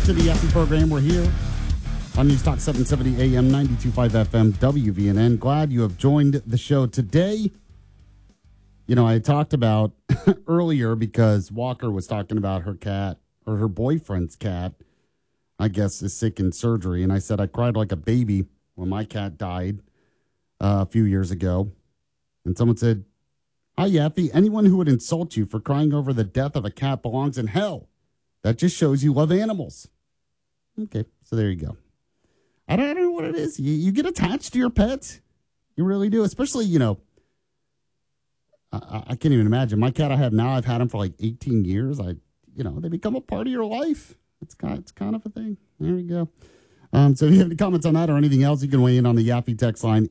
to the Effie program. We're here on News Talk 770 AM 92.5 FM WVNN. Glad you have joined the show today. You know, I talked about earlier because Walker was talking about her cat, or her boyfriend's cat, I guess, is sick in surgery. And I said I cried like a baby when my cat died a few years ago. And someone said, "Hi, Effie, anyone who would insult you for crying over the death of a cat belongs in hell. That just shows you love animals." Okay, so there you go. I don't know what it is. You get attached to your pets. You really do, especially, you know, I can't even imagine. My cat I have now, I've had him for like 18 years. They become a part of your life. It's kind of a thing. There we go. So if you have any comments on that or anything else, you can weigh in on the Yaffe text line,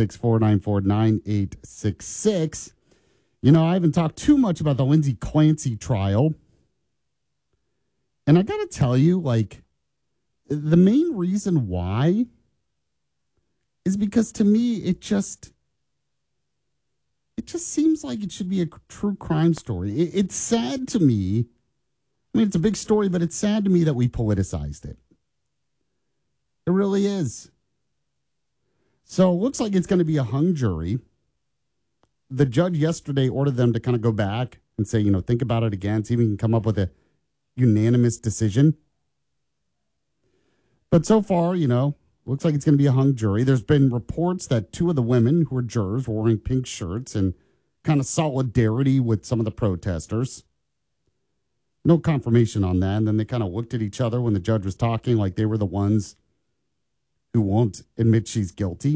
866-494-9866. You know, I haven't talked too much about the Lindsay Clancy trial. And I got to tell you, like, the main reason why is because to me, it just seems like it should be a true crime story. It's sad to me. I mean, it's a big story, but it's sad to me that we politicized it. It really is. So it looks like it's going to be a hung jury. The judge yesterday ordered them to kind of go back and say, think about it again, see if we can come up with a unanimous decision. But so far, looks like it's going to be a hung jury. There's been reports that two of the women who were jurors were wearing pink shirts and kind of solidarity with some of the protesters. No confirmation on that. And then they kind of looked at each other when the judge was talking like they were the ones who won't admit she's guilty.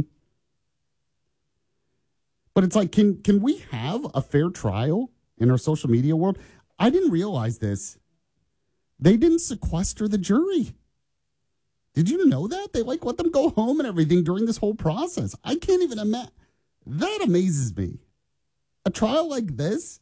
But it's like, can we have a fair trial in our social media world? I didn't realize this. They didn't sequester the jury. Did you know that? They let them go home and everything during this whole process. I can't even imagine. That amazes me. A trial like this.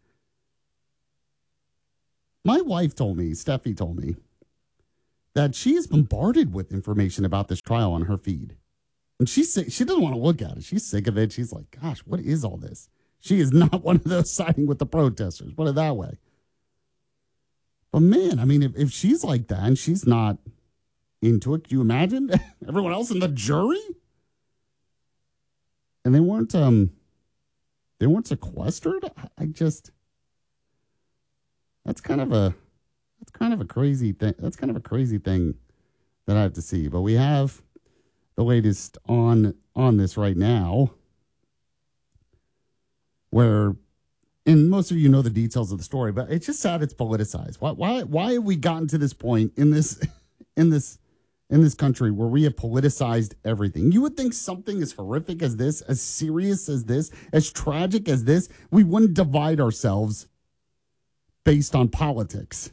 My wife told me, Steffi told me, that she is bombarded with information about this trial on her feed. And she's sick. She doesn't want to look at it. She's sick of it. She's like, gosh, what is all this? She is not one of those siding with the protesters. Put it that way. But man, I mean, if she's like that and she's not into it, can you imagine everyone else in the jury? And they weren't sequestered. That's kind of a crazy thing. That's kind of a crazy thing that I have to see. But we have the latest on this right now, where, and most of you know the details of the story, but it's just sad it's politicized. Why have we gotten to this point in this country where we have politicized everything? You would think something as horrific as this, as serious as this, as tragic as this, we wouldn't divide ourselves based on politics.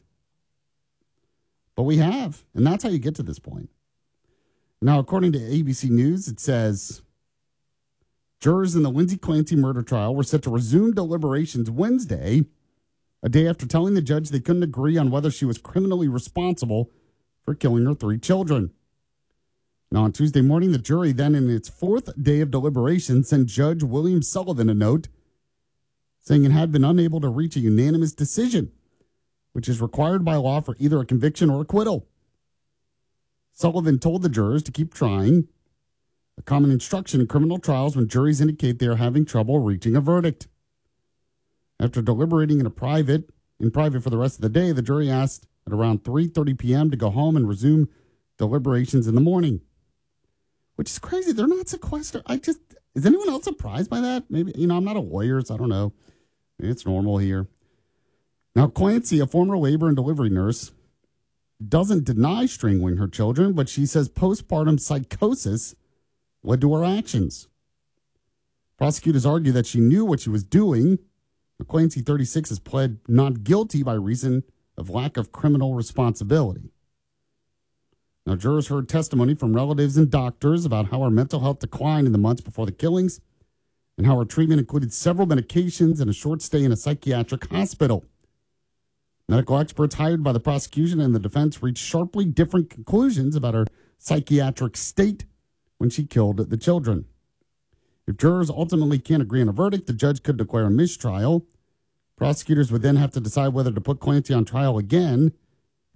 But we have, and that's how you get to this point. Now, according to ABC News, it says jurors in the Lindsay Clancy murder trial were set to resume deliberations Wednesday, a day after telling the judge they couldn't agree on whether she was criminally responsible for killing her 3 children. Now, on Tuesday morning, the jury, then in its 4th day of deliberation, sent Judge William Sullivan a note saying it had been unable to reach a unanimous decision, which is required by law for either a conviction or acquittal. Sullivan told the jurors to keep trying, a common instruction in criminal trials when juries indicate they are having trouble reaching a verdict. After deliberating in private for the rest of the day, the jury asked at around 3:30 p.m. to go home and resume deliberations in the morning. Which is crazy. They're not sequestered. Is anyone else surprised by that? Maybe, I'm not a lawyer, so I don't know. Maybe it's normal here. Now, Clancy, a former labor and delivery nurse, doesn't deny strangling her children, but she says postpartum psychosis led to her actions. Prosecutors argue that she knew what she was doing. Clancy, 36, has pled not guilty by reason of lack of criminal responsibility. Now, jurors heard testimony from relatives and doctors about how her mental health declined in the months before the killings and how her treatment included several medications and a short stay in a psychiatric hospital. Medical experts hired by the prosecution and the defense reached sharply different conclusions about her psychiatric state when she killed the children. If jurors ultimately can't agree on a verdict, the judge could declare a mistrial. Prosecutors would then have to decide whether to put Clancy on trial again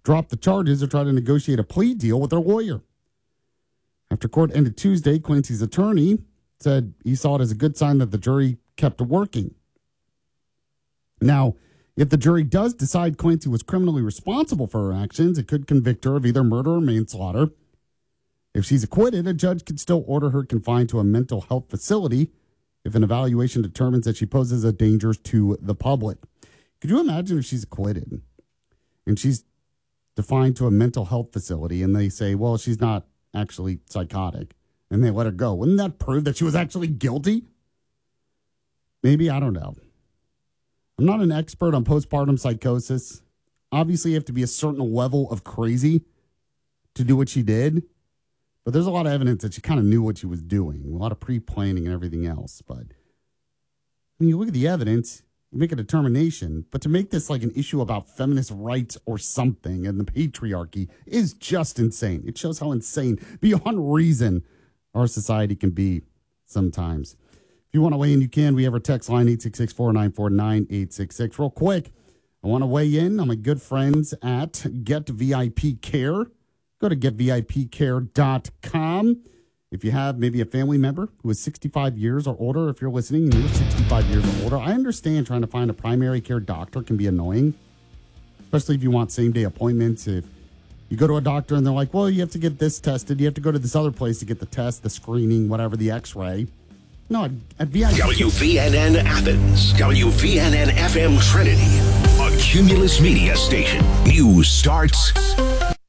drop the charges or try to negotiate a plea deal with their lawyer. After court ended Tuesday, Clancy's attorney said he saw it as a good sign that the jury kept working. Now, if the jury does decide Clancy was criminally responsible for her actions, it could convict her of either murder or manslaughter. If she's acquitted, a judge could still order her confined to a mental health facility if an evaluation determines that she poses a danger to the public. Could you imagine if she's acquitted and she's defined to a mental health facility and they say, well, she's not actually psychotic, and they let her go? Wouldn't that prove that she was actually guilty? Maybe, I don't know. I'm not an expert on postpartum psychosis. Obviously, you have to be a certain level of crazy to do what she did. But there's a lot of evidence that she kind of knew what she was doing. A lot of pre-planning and everything else. But when you look at the evidence, you make a determination. But to make this like an issue about feminist rights or something and the patriarchy is just insane. It shows how insane, beyond reason, our society can be sometimes. If you want to weigh in, you can. We have our text line, 866-494-9866. Real quick, I want to weigh in on my good friends at Get VIP Care. Go to getvipcare.com. If you have maybe a family member who is 65 years or older, if you're listening and you're 65 years or older, I understand trying to find a primary care doctor can be annoying, especially if you want same-day appointments. If you go to a doctor and they're like, well, you have to get this tested. You have to go to this other place to get the test, the screening, whatever, the x-ray. No, at VIP. WVNN Athens, WVNN FM Trinity, a Cumulus Media station. News starts